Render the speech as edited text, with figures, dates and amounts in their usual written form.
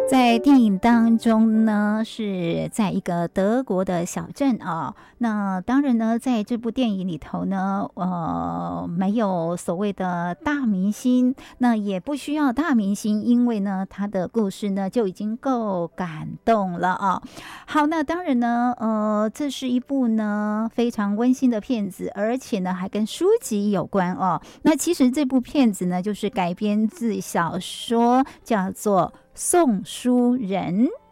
在电影当中呢，是在一个德国的小镇啊。那当然呢，在这部电影里头呢，没有所谓的大明星，那也不需要大明星，因为呢，他的故事呢就已经够感动了啊。好，那当然呢，这是一部呢非常温馨的片子，而且呢还跟书籍有关哦。那其实这部片子呢，就是改编自小说，叫做《送书人》。